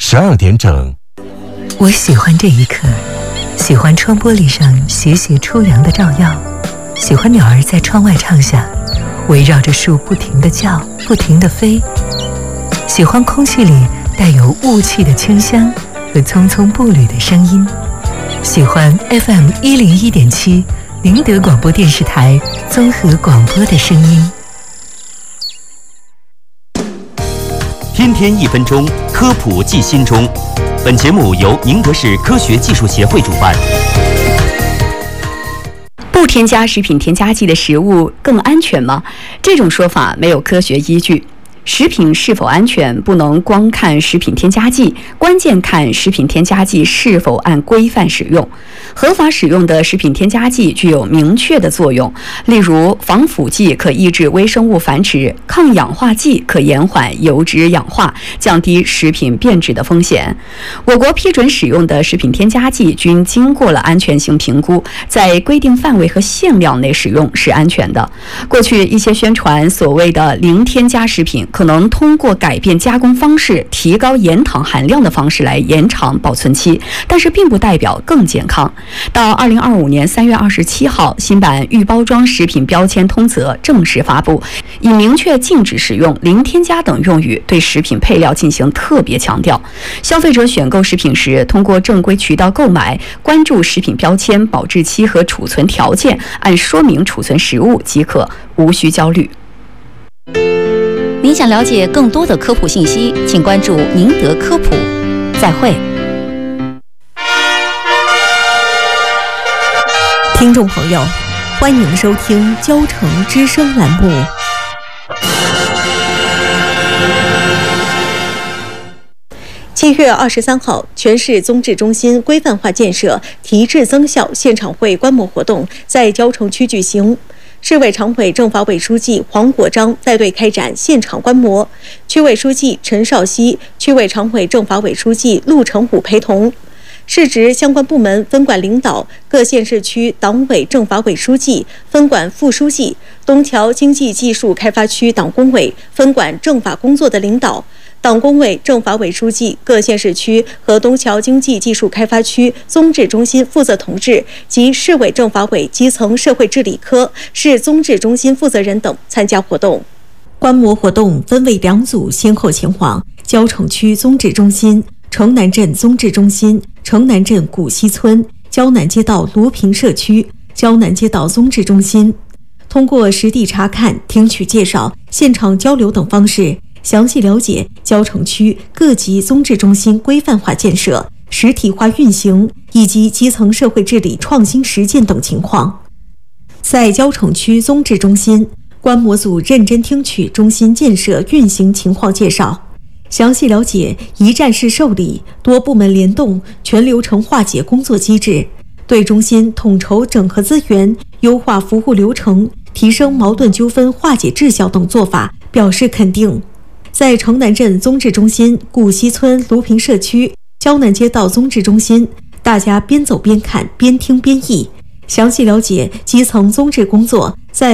12点整。 我喜欢这一刻，喜欢窗玻璃上斜斜初阳的照耀，喜欢鸟儿在窗外唱响，围绕着树不停地叫，不停地飞，喜欢空气里带有雾气的清香和匆匆步履的声音，喜欢 FM101.7宁德广播电视台综合广播的声音。 天天1分钟，科普记心中。本节目由宁德市科学技术协会主办。 不添加食品添加剂的食物更安全吗？这种说法没有科学依据。食品是否安全，不能光看食品添加剂，关键看食品添加剂是否按规范使用。合法使用的食品添加剂具有明确的作用，例如防腐剂可抑制微生物繁殖，抗氧化剂可延缓油脂氧化，降低食品变质的风险。我国批准使用的食品添加剂均经过了安全性评估，在规定范围和限量内使用是安全的。过去一些宣传所谓的零添加食品，可能通过改变加工方式、提高盐糖含量的方式来延长保存期，但是并不代表更健康。到2025年3月27号，新版预包装食品标签通则正式发布，以明确禁止使用零添加等用语对食品配料进行特别强调。消费者选购食品时，通过正规渠道购买，关注食品标签、保质期和储存条件，按说明储存食物即可，无需焦虑。 您想了解更多的科普信息，请关注宁德科普。再会。 听众朋友，欢迎收听交城之声栏目。7月23号，全市综治中心规范化建设提质增效现场会观摩活动在交城区举行。市委常委、政法委书记黄国章带队开展现场观摩，区委书记陈少熙、区委常委、政法委书记陆成武陪同。市直相关部门分管领导、各县市区党委政法委书记、分管副书记、东桥经济技术开发区党工委分管政法工作的领导、党工委政法委书记、各县市区和东桥经济技术开发区综治中心负责同志及市委政法委基层社会治理科市综治中心负责人等参加活动。观摩活动分为2组，先后前往交城区综治中心、城南镇综治中心、城南镇古溪村、胶南街道卢平社区、胶南街道综治中心，通过实地查看、听取介绍、现场交流等方式，详细了解交城区各级综治中心规范化建设、实体化运行以及基层社会治理创新实践等情况。在交城区综治中心，观摩组认真听取中心建设运行情况介绍，详细了解一站式受理、多部门联动、全流程化解工作机制，对中心统筹整合资源、优化服务流程、提升矛盾纠纷化解质效等做法表示肯定。在城南镇综治中心、古溪村卢平社区、胶南街道综治中心，大家边走边看，边听边议，详细了解基层综治工作在